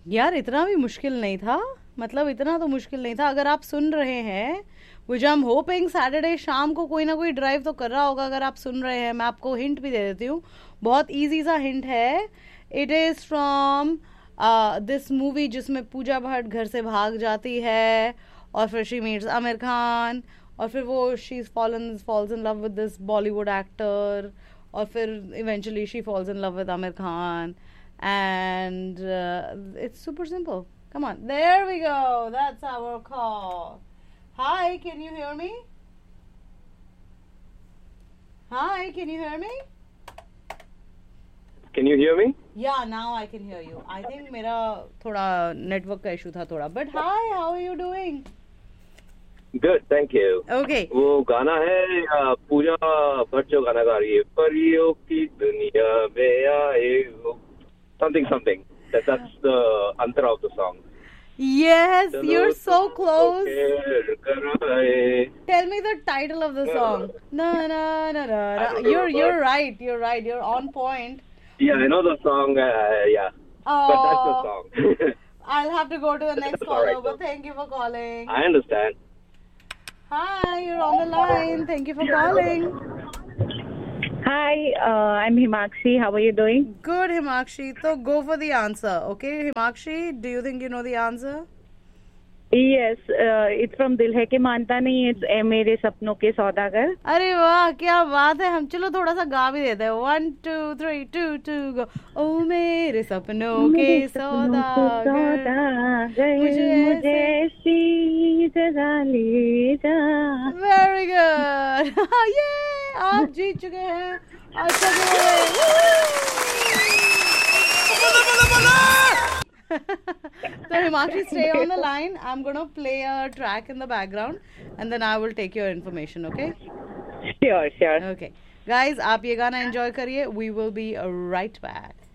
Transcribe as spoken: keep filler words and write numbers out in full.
यार इतना भी मुश्किल नहीं था, मतलब इतना तो मुश्किल नहीं था। अगर आप सुन रहे हैं, विच आई एम होपिंग सैटरडे शाम को कोई ना कोई ड्राइव तो कर रहा होगा। अगर आप सुन रहे हैं, मैं आपको हिंट भी दे देती हूँ, बहुत इजी सा हिंट है। It is from this movie जिसमें पूजा भट्ट घर से भाग जाती है और फिर शी मीट्स आमिर खान, और फिर वो she fallen falls in love with this Bollywood actor, और फिर eventually she falls in love with Aamir Khan, and uh, it's super simple. Come on, there we go. That's our call. Hi, can you hear me? Hi, can you hear me? Can you hear me? Yeah, now I can hear you. I think मेरा थोड़ा network का issue था थोड़ा. But hi, how are you doing? Good, thank you. Okay. वो गाना है या पूजा भट्ट जो गाना गा रही है, परियों की दुनिया में आए हो, something something. That that's the antara of the song. Yes, you're so close. कराए. Tell me the title of the song. No, no, no, no. I don't You're remember. you're right. You're right. You're on point. Yeah, I know the song. Uh, yeah, Oh, but that's the song. I'll have to go to the next That's caller, alright, but though. thank you for calling. I understand. Hi, you're on the line. Thank you for calling. Hi, uh, I'm Himakshi. How are you doing? Good, Himakshi. So go for the answer, okay? Himakshi, do you think you know the answer? Yes, uh, it's from दिल है के मानता नहीं. It's ए मेरे सपनों के सौदागर. अरे वाह, क्या बात है। हम चलो थोड़ा सा गा भी देते हैं. One, two, three, two, two, go. ओ मेरे सपनों के सौदागर, मुझे मुझे ऐसी जगह ले जा. Very good. ये आप जीत चुके हैं. अच्छा So Himakshi, stay on the line. I'm gonna play a track in the background and then I will take your information, okay? Sure, sure. Okay. Guys, आप ये गाना enjoy करिए. We will be right back.